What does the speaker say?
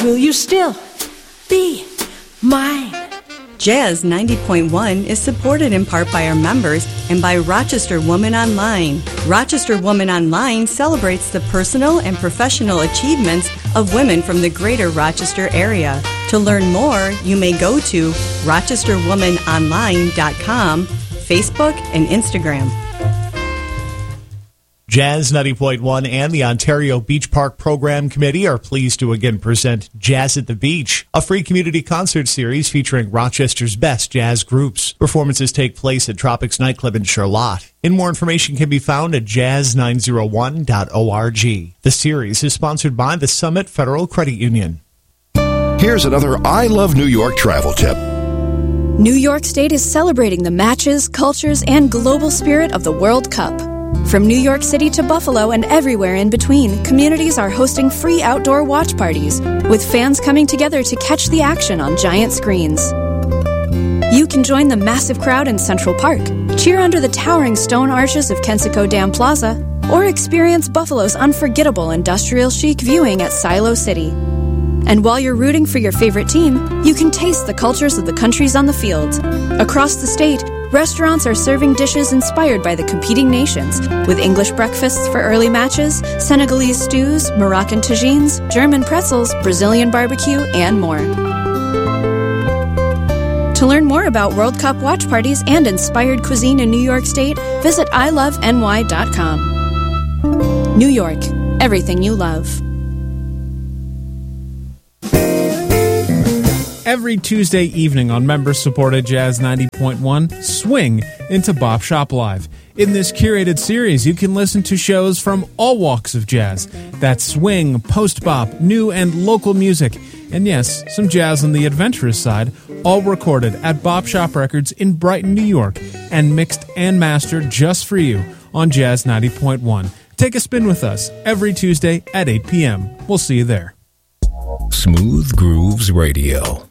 Will you still be mine? Jazz 90.1 is supported in part by our members and by Rochester Woman Online. Rochester Woman Online celebrates the personal and professional achievements of women from the greater Rochester area. To learn more, you may go to rochesterwomanonline.com, Facebook, and Instagram. Jazz 90.1 and the Ontario Beach Park Program Committee are pleased to again present Jazz at the Beach, a free community concert series featuring Rochester's best jazz groups. Performances take place at Tropics Nightclub in Charlotte. And more information can be found at jazz901.org. The series is sponsored by the Summit Federal Credit Union. Here's another I Love New York travel tip. New York State is celebrating the matches, cultures, and global spirit of the World Cup. From New York City to Buffalo and everywhere in between, communities are hosting free outdoor watch parties, with fans coming together to catch the action on giant screens. You can join the massive crowd in Central Park, cheer under the towering stone arches of Kensico Dam Plaza, or experience Buffalo's unforgettable industrial chic viewing at Silo City. And while you're rooting for your favorite team, you can taste the cultures of the countries on the field. Across the state, restaurants are serving dishes inspired by the competing nations, with English breakfasts for early matches, Senegalese stews, Moroccan tagines, German pretzels, Brazilian barbecue, and more. To learn more about World Cup watch parties and inspired cuisine in New York State, visit iloveny.com. New York, everything you love. Every Tuesday evening on member-supported Jazz 90.1, swing into Bop Shop Live. In this curated series, you can listen to shows from all walks of jazz. That's swing, post-bop, new and local music, and yes, some jazz on the adventurous side, all recorded at Bop Shop Records in Brighton, New York, and mixed and mastered just for you on Jazz 90.1. Take a spin with us every Tuesday at 8 p.m. We'll see you there. Smooth Grooves Radio.